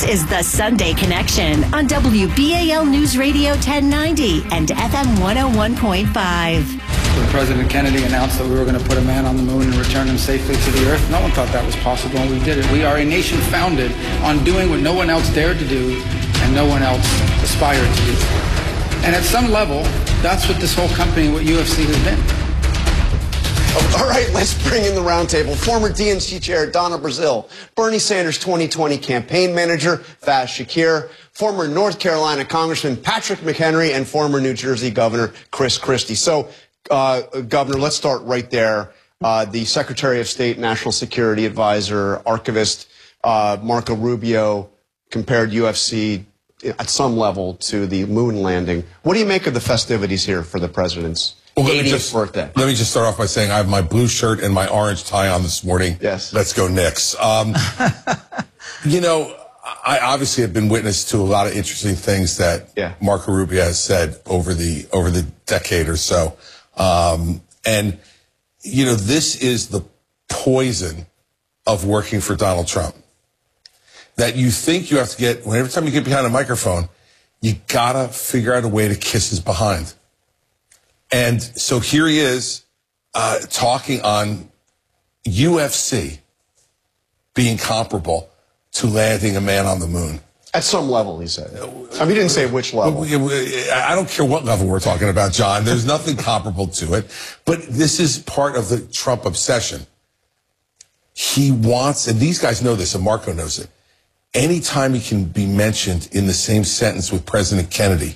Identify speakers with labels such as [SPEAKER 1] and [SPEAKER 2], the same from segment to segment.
[SPEAKER 1] This is the Sunday Connection on WBAL News Radio 1090 and FM 101.5.
[SPEAKER 2] When President Kennedy announced that we were going to put a man on the moon and return him safely to the Earth, no one thought that was possible, and we did it. We are a nation founded on doing what no one else dared to do and no one else aspired to do. And at some level, that's what this whole company, what UFC has been.
[SPEAKER 3] All right, let's bring in the roundtable. Former DNC Chair Donna Brazile, Bernie Sanders' 2020 campaign manager Faz Shakir, former North Carolina Congressman Patrick McHenry, and former New Jersey Governor Chris Christie. So, Governor, let's start right there. The Secretary of State, National Security Advisor, Archivist Marco Rubio compared UFC at some level to the moon landing. What do you make of the festivities here for the president's 80th birthday?
[SPEAKER 4] Let me just start off by saying I have my blue shirt and my orange tie on this morning.
[SPEAKER 3] Yes.
[SPEAKER 4] Let's go Knicks. You know, I obviously have been witness to a lot of interesting things that Marco Rubio has said over the decade or so. And, you know, this is the poison of working for Donald Trump. That you think you have to get, every time you get behind a microphone, you gotta figure out a way to kiss his behind. And so here he is, talking on UFC being comparable to landing a man on the moon.
[SPEAKER 3] At some level, he said. I mean, he didn't say which level.
[SPEAKER 4] I don't care what level we're talking about, John. There's nothing comparable to it. But this is part of the Trump obsession. He wants, and these guys know this, and Marco knows it, anytime he can be mentioned in the same sentence with President Kennedy,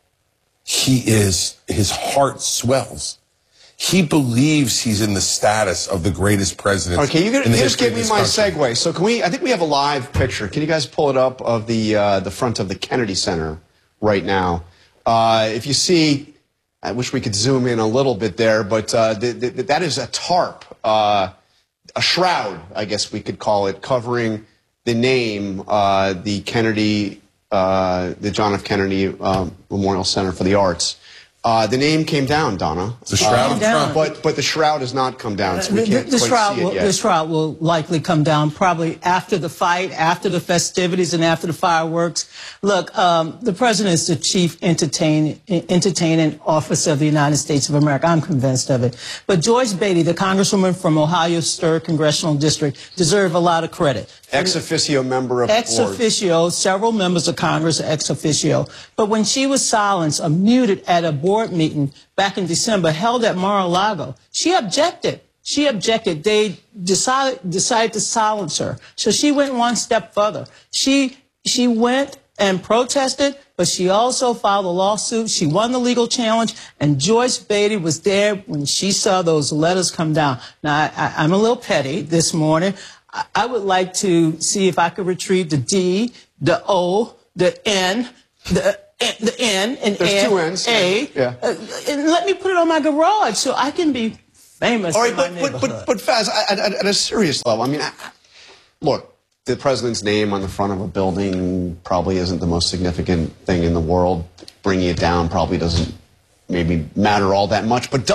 [SPEAKER 4] his heart swells. He believes he's in the status of the greatest president.
[SPEAKER 3] Okay, you just give me my segue. So can we? I think we have a live picture. Can you guys pull it up of the front of the Kennedy Center right now? If you see, I wish we could zoom in a little bit there, but that is a tarp, a shroud, I guess we could call it, covering the name, the Kennedy. The John F. Kennedy Memorial Center for the Arts. The name came down, Donna.
[SPEAKER 4] The shroud of Trump.
[SPEAKER 3] But the shroud has not come down, so we can't quite see it yet.
[SPEAKER 5] The shroud will likely come down probably after the fight, after the festivities, and after the fireworks. Look, the president is the chief entertaining officer of the United States of America. I'm convinced of it. But Joyce Beatty, the congresswoman from Ohio's 3rd Congressional District, deserve a lot of credit.
[SPEAKER 3] Ex officio member of the board.
[SPEAKER 5] Ex officio, several members of Congress are ex officio. But when she was silenced or muted at a board meeting back in December held at Mar-a-Lago, she objected. She objected. They decided to silence her. So she went one step further. She went and protested, but she also filed a lawsuit. She won the legal challenge, and Joyce Beatty was there when she saw those letters come down. Now, I'm a little petty this morning. I would like to see if I could retrieve the D, the O, the N, the N, and
[SPEAKER 3] there's two N's.
[SPEAKER 5] A.
[SPEAKER 3] Yeah.
[SPEAKER 5] And let me put it on my garage so I can be famous.
[SPEAKER 3] All right,
[SPEAKER 5] in my neighborhood.
[SPEAKER 3] but Faz, at a serious level, I mean, look, the president's name on the front of a building probably isn't the most significant thing in the world. Bringing it down probably doesn't maybe matter all that much. But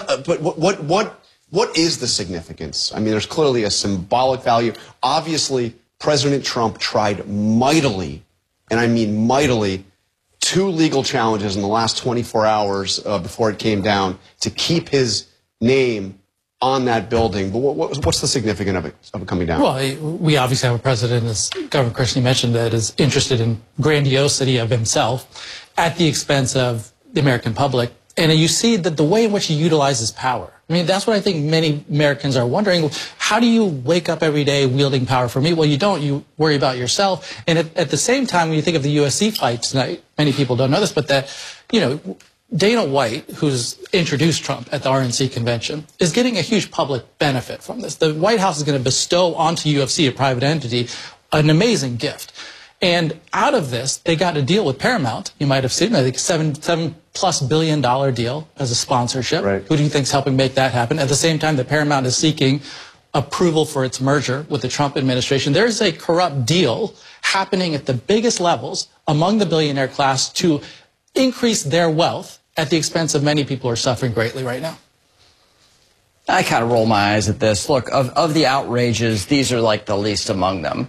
[SPEAKER 3] what is the significance? I mean, there's clearly a symbolic value. Obviously, President Trump tried mightily, and I mean mightily, 2 legal challenges in the last 24 hours before it came down to keep his name on that building. But what's the significance of it coming down?
[SPEAKER 6] Well, we obviously have a president, as Governor Christie mentioned, that is interested in grandiosity of himself at the expense of the American public. And you see that the way in which he utilizes power. I mean, that's what I think many Americans are wondering. How do you wake up every day wielding power for me? Well, you don't. You worry about yourself. And at the same time, when you think of the USC fight tonight, many people don't know this, but that, you know, Dana White, who's introduced Trump at the RNC convention, is getting a huge public benefit from this. The White House is going to bestow onto UFC, a private entity, an amazing gift. And out of this, they got a deal with Paramount. You might have seen, I think, $7+ billion deal as a sponsorship.
[SPEAKER 3] Right.
[SPEAKER 6] Who do you think is helping make that happen? At the same time that Paramount is seeking approval for its merger with the Trump administration, there's a corrupt deal happening at the biggest levels among the billionaire class to increase their wealth at the expense of many people who are suffering greatly right now.
[SPEAKER 7] I kind of roll my eyes at this. Look, of the outrages, these are like the least among them.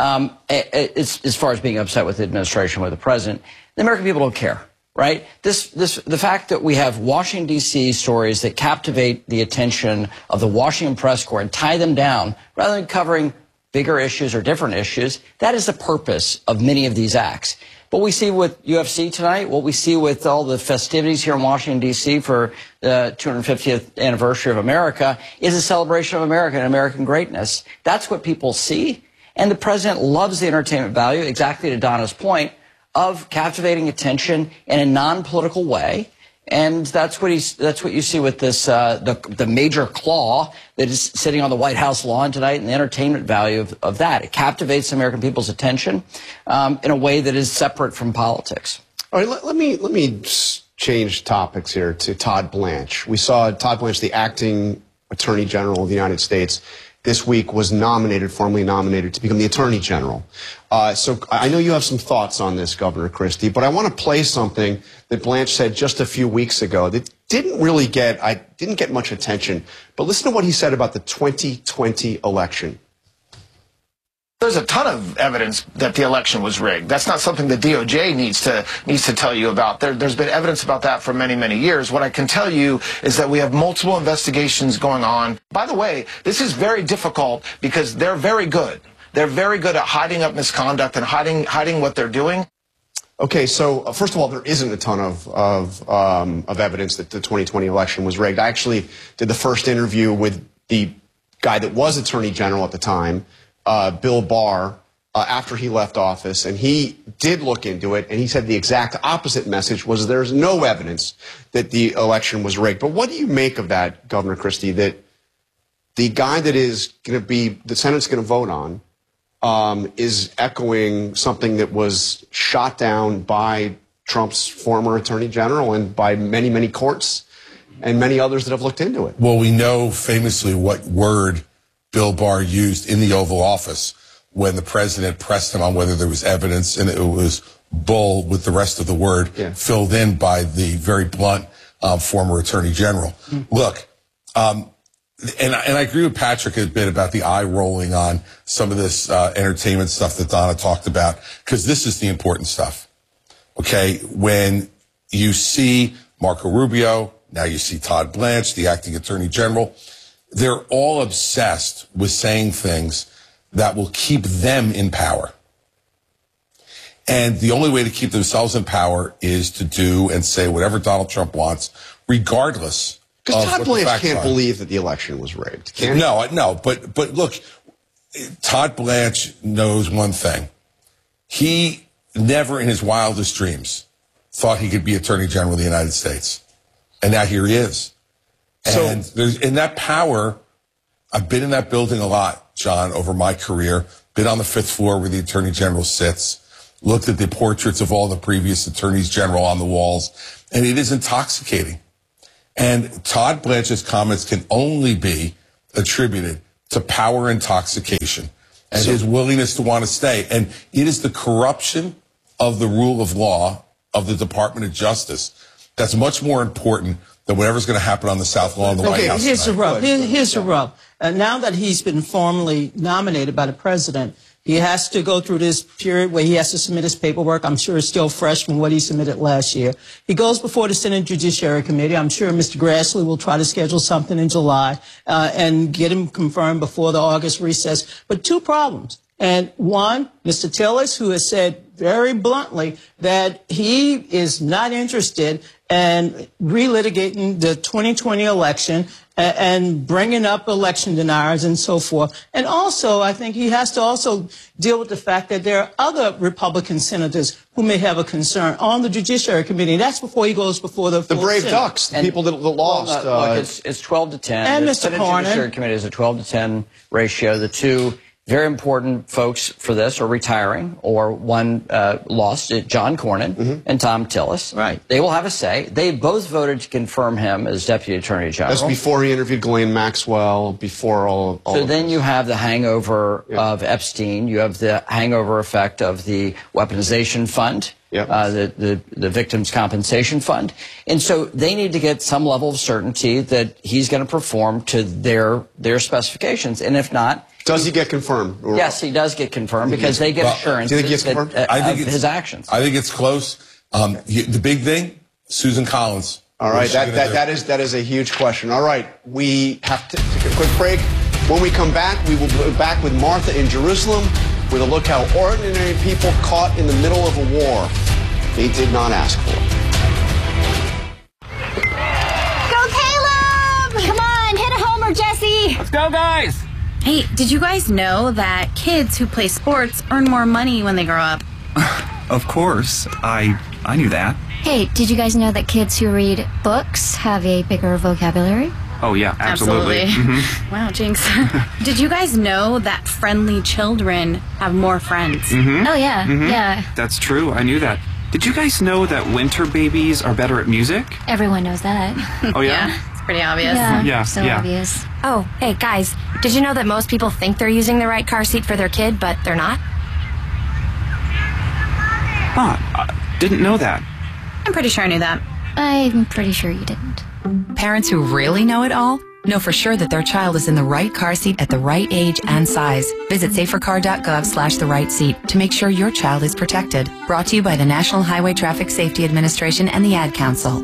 [SPEAKER 7] As far as being upset with the administration, with the president, the American people don't care, right? The fact that we have Washington, D.C. stories that captivate the attention of the Washington press corps and tie them down rather than covering bigger issues or different issues, that is the purpose of many of these acts. What we see with UFC tonight, what we see with all the festivities here in Washington, D.C. for the 250th anniversary of America is a celebration of America and American greatness. That's what people see. And the president loves the entertainment value, exactly to Donna's point, of captivating attention in a non-political way. And that's what you see with this, the major claw that is sitting on the White House lawn tonight, and the entertainment value of that. It captivates the American people's attention in a way that is separate from politics.
[SPEAKER 3] All right, let me change topics here to Todd Blanche. We saw Todd Blanche, the acting Attorney General of the United States, this week was formally nominated to become the Attorney General. So I know you have some thoughts on this, Governor Christie, but I want to play something that Blanche said just a few weeks ago that didn't get much attention. But listen to what he said about the 2020 election.
[SPEAKER 8] There's a ton of evidence that the election was rigged. That's not something the DOJ needs to tell you about. There's been evidence about that for many, many years. What I can tell you is that we have multiple investigations going on. By the way, this is very difficult because they're very good. They're very good at hiding up misconduct and hiding what they're doing.
[SPEAKER 3] Okay, so first of all, there isn't a ton of evidence that the 2020 election was rigged. I actually did the first interview with the guy that was Attorney General at the time, Bill Barr, after he left office, and he did look into it, and he said the exact opposite message was there's no evidence that the election was rigged. But what do you make of that, Governor Christie, that the guy that is going to be, the Senate's going to vote on, is echoing something that was shot down by Trump's former Attorney General and by many, many courts and many others that have looked into it?
[SPEAKER 4] Well, we know famously what word Bill Barr used in the Oval Office when the president pressed him on whether there was evidence, and it was bull with the rest of the word filled in by the very blunt former Attorney General. Look, and I agree with Patrick a bit about the eye rolling on some of this entertainment stuff that Donna talked about, because this is the important stuff. Okay, when you see Marco Rubio, now you see Todd Blanche, the acting Attorney General, they're all obsessed with saying things that will keep them in power. And the only way to keep themselves in power is to do and say whatever Donald Trump wants, regardless.
[SPEAKER 3] Because Todd Blanche can't believe that the election was rigged, can he?
[SPEAKER 4] No, but look, Todd Blanche knows one thing. He never in his wildest dreams thought he could be Attorney General of the United States. And now here he is. And in that power, I've been in that building a lot, John, over my career, been on the 5th floor where the Attorney General sits, looked at the portraits of all the previous Attorneys General on the walls, and it is intoxicating. And Todd Blanche's comments can only be attributed to power intoxication and his willingness to want to stay. And it is the corruption of the rule of law of the Department of Justice that's much more important than whatever's going to happen on the South Lawn of the White House.
[SPEAKER 5] Here's the rub. Here's the rub. Now that he's been formally nominated by the president, he has to go through this period where he has to submit his paperwork. I'm sure it's still fresh from what he submitted last year. He goes before the Senate Judiciary Committee. I'm sure Mr. Grassley will try to schedule something in July and get him confirmed before the August recess. But two problems. And one, Mr. Tillis, who has said very bluntly that he is not interested in relitigating the 2020 election and bringing up election deniers and so forth. And also, I think he has to also deal with the fact that there are other Republican senators who may have a concern on the Judiciary Committee. That's before he goes before the
[SPEAKER 3] brave ducks, the people that lost.
[SPEAKER 7] Look, it's 12 to 10.
[SPEAKER 5] And
[SPEAKER 7] the
[SPEAKER 5] Mr.
[SPEAKER 7] Senate
[SPEAKER 5] Cornyn.
[SPEAKER 7] Judiciary Committee is a 12 to 10 ratio. The two very important folks for this are retiring, or one lost, John Cornyn and Tom Tillis.
[SPEAKER 3] Right.
[SPEAKER 7] They will have a say. They both voted to confirm him as Deputy Attorney General.
[SPEAKER 3] That's before he interviewed Ghislaine Maxwell, before all
[SPEAKER 7] So then you have the hangover of Epstein. You have the hangover effect of the weaponization fund. The Victims' Compensation Fund. And so they need to get some level of certainty that he's going to perform to their specifications. And if not...
[SPEAKER 3] Does he get confirmed?
[SPEAKER 7] Yes, he does get confirmed because they get assurance of his actions.
[SPEAKER 4] I think it's close. The big thing, Susan Collins.
[SPEAKER 3] All right, that is a huge question. All right, we have to take a quick break. When we come back, we will be back with Martha in Jerusalem with a look how ordinary people caught in the middle of a war they did not ask for.
[SPEAKER 9] Go Caleb! Come on, hit a homer, Jesse!
[SPEAKER 10] Let's go, guys!
[SPEAKER 11] Hey, did you guys know that kids who play sports earn more money when they grow up?
[SPEAKER 10] Of course. I knew that.
[SPEAKER 9] Hey, did you guys know that kids who read books have a bigger vocabulary?
[SPEAKER 10] Oh, yeah, absolutely.
[SPEAKER 11] Wow, Jinx. Did you guys know that friendly children have more friends?
[SPEAKER 9] Oh, yeah, yeah.
[SPEAKER 10] That's true. I knew that. Did you guys know that winter babies are better at music?
[SPEAKER 9] Everyone knows that.
[SPEAKER 10] Oh, yeah?
[SPEAKER 11] Yeah, it's pretty obvious.
[SPEAKER 10] Yeah,
[SPEAKER 9] so obvious.
[SPEAKER 12] Oh, hey, guys, did you know that most people think they're using the right car seat for their kid, but they're not?
[SPEAKER 10] Huh, didn't know that.
[SPEAKER 11] I'm pretty sure I knew that.
[SPEAKER 9] I'm pretty sure you didn't.
[SPEAKER 13] Parents who really know it all know for sure that their child is in the right car seat at the right age and size. Visit safercar.gov/the right seat to make sure your child is protected. Brought to you by the National Highway Traffic Safety Administration and the Ad Council.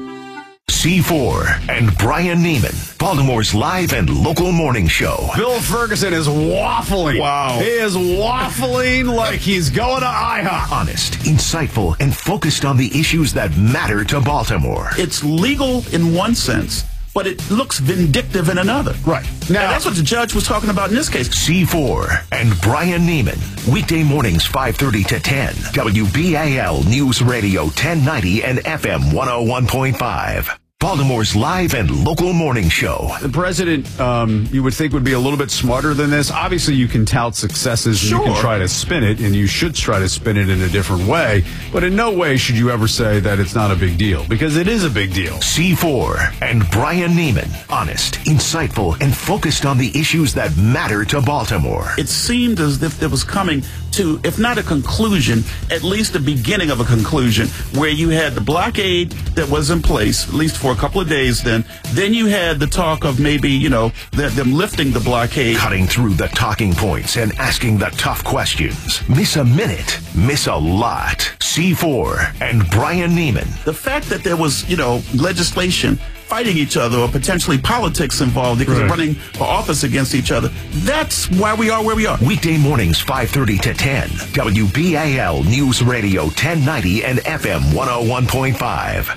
[SPEAKER 14] C4 and Brian Neiman, Baltimore's live and local morning show.
[SPEAKER 15] Bill Ferguson is waffling.
[SPEAKER 14] Wow.
[SPEAKER 15] He is waffling like he's going to IHOP.
[SPEAKER 14] Honest, insightful, and focused on the issues that matter to Baltimore.
[SPEAKER 16] It's legal in one sense, but it looks vindictive in another.
[SPEAKER 15] Right.
[SPEAKER 16] Now, and that's what the judge was talking about in this case.
[SPEAKER 14] C4 and Brian Neiman, weekday mornings 5:30 to 10. WBAL News Radio 1090 and FM 101.5. Baltimore's live and local morning show.
[SPEAKER 15] The president, you would think, would be a little bit smarter than this. Obviously, you can tout successes and you can try to spin it, and you should try to spin it in a different way. But in no way should you ever say that it's not a big deal, because it is a big deal.
[SPEAKER 14] C4 and Brian Neiman, honest, insightful, and focused on the issues that matter to Baltimore.
[SPEAKER 16] It seemed as if it was coming to, if not a conclusion, at least the beginning of a conclusion, where you had the blockade that was in place, at least for a couple of days then you had the talk of maybe, them lifting the blockade.
[SPEAKER 14] Cutting through the talking points and asking the tough questions. Miss a minute, miss a lot. C4 and Brian Neiman.
[SPEAKER 16] The fact that there was, legislation fighting each other or potentially politics involved because of running for office against each other, that's why we are where we are.
[SPEAKER 14] Weekday mornings 5:30 to 10. WBAL News Radio 1090 and FM 101.5.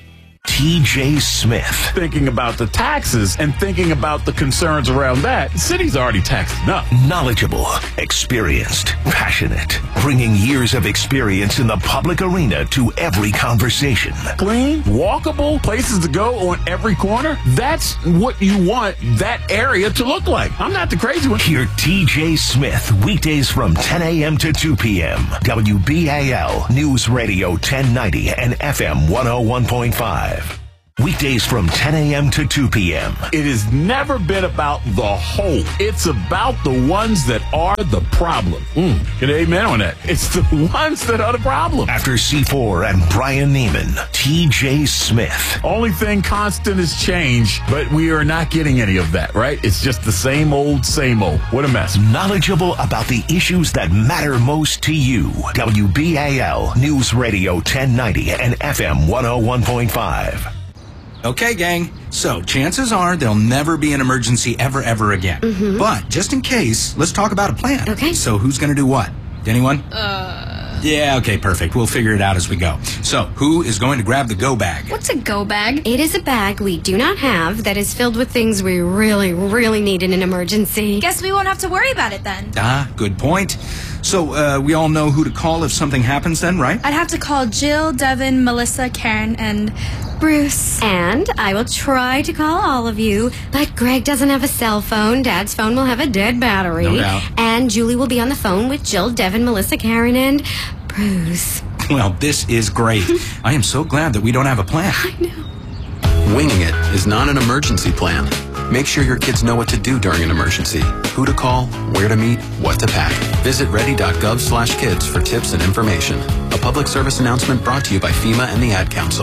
[SPEAKER 14] TJ Smith.
[SPEAKER 15] Thinking about the taxes and thinking about the concerns around that, the city's already taxed enough.
[SPEAKER 14] Knowledgeable, experienced, passionate, bringing years of experience in the public arena to every conversation.
[SPEAKER 15] Clean, walkable, places to go on every corner. That's what you want that area to look like. I'm not the crazy one.
[SPEAKER 14] Hear TJ Smith weekdays from 10 a.m. to 2 p.m. WBAL News Radio 1090 and FM 101.5. Weekdays from 10 a.m. to 2 p.m.
[SPEAKER 15] It has never been about the whole. It's about the ones that are the problem. Can amen on that. It's the ones that are the problem.
[SPEAKER 14] After C4 and Brian Neiman, TJ Smith.
[SPEAKER 15] Only thing constant is change, but we are not getting any of that, right? It's just the same old, same old. What a mess.
[SPEAKER 14] Knowledgeable about the issues that matter most to you. WBAL News Radio 1090 and FM 101.5.
[SPEAKER 17] Okay, gang. So, chances are there'll never be an emergency ever again. But, just in case, let's talk about a plan.
[SPEAKER 12] Okay.
[SPEAKER 17] So, who's gonna do what? Anyone? Yeah, okay, perfect. We'll figure it out as we go. So, who is going to grab the go bag?
[SPEAKER 12] What's a go bag? It is a bag we do not have that is filled with things we really, really need in an emergency.
[SPEAKER 11] Guess we won't have to worry about it then.
[SPEAKER 17] Good point. So, we all know who to call if something happens then, right?
[SPEAKER 11] I'd have to call Jill, Devin, Melissa, Karen, and
[SPEAKER 12] Bruce. And I will try to call all of you, but Greg doesn't have a cell phone. Dad's phone will have a dead battery.
[SPEAKER 17] No doubt.
[SPEAKER 12] And Julie will be on the phone with Jill, Devin, Melissa, Karen, and Bruce.
[SPEAKER 17] Well, this is great. I am so glad that we don't have a plan.
[SPEAKER 12] I know.
[SPEAKER 18] Winging it is not an emergency plan. Make sure your kids know what to do during an emergency, who to call, where to meet, what to pack. Visit ready.gov/kids for tips and information. A public service announcement brought to you by FEMA and the Ad Council.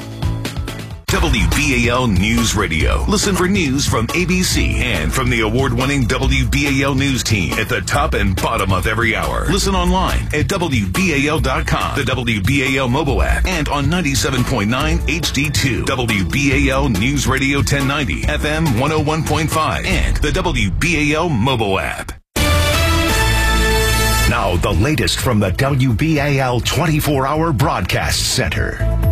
[SPEAKER 14] WBAL News Radio. Listen for news from ABC and from the award-winning WBAL News team at the top and bottom of every hour. Listen online at WBAL.com, the WBAL mobile app, and on 97.9 HD2. WBAL News Radio 1090, FM 101.5, and the WBAL mobile app. Now, the latest from the WBAL 24-hour broadcast center.